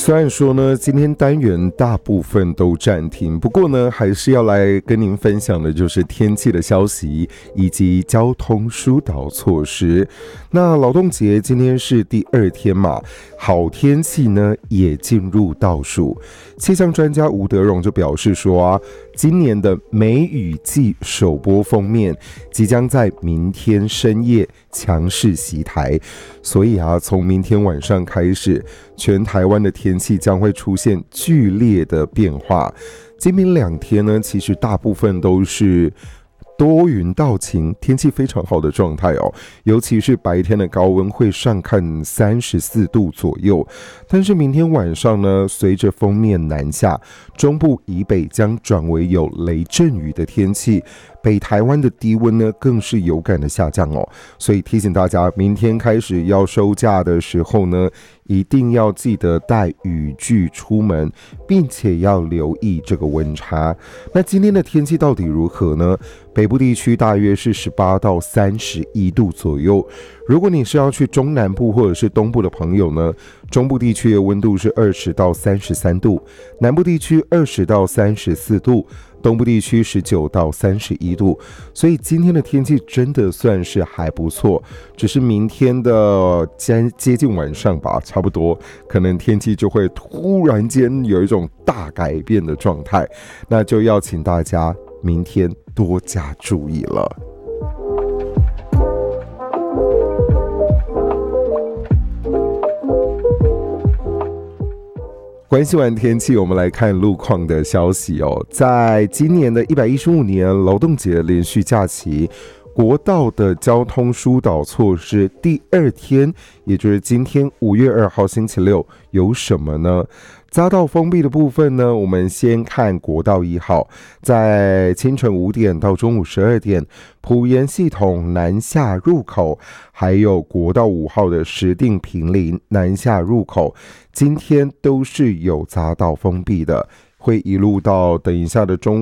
虽然说呢，今天单元大部分都暂停，不过呢，还是要来跟您分享的就是天气的消息以及交通疏导措施。那劳动节今天是第2天嘛，好天气呢也进入倒数。气象专家吴德荣就表示说啊，今年的梅雨季首波锋面即将在明天深夜强势袭台，所以啊，从明天晚上开始，全台湾的天气将会出现剧烈的变化。今明2天呢，其实大部分都是多云到晴，天气非常好的状态哦，尤其是白天的高温会上看34度左右。但是明天晚上呢，随着锋面南下，中部以北将转为有雷阵雨的天气，北台湾的低温呢更是有感的下降哦。所以提醒大家，明天开始要收假的时候呢，一定要记得带雨具出门，并且要留意这个温差。那今天的天气到底如何呢？北部地区大约是18到31度左右。如果你是要去中南部或者是东部的朋友呢，中部地区的温度是20到33度，南部地区20到34度，东部地区19到31度，所以今天的天气真的算是还不错。只是明天的接近晚上吧，差不多可能天气就会突然间有一种大改变的状态，那就要请大家明天多加注意了。关系完天气，我们来看路况的消息哦。在今年的115年劳动节连续假期，国道的交通疏导措施第2天，也就是今天5月2号星期六有什么呢？匝道封闭的部分呢，我们先看国道1号，在清晨5点到中午12点，埔盐系统南下入口，还有国道5号的石碇坪林南下入口，今天都是有匝道封闭的，会一路到等一下的中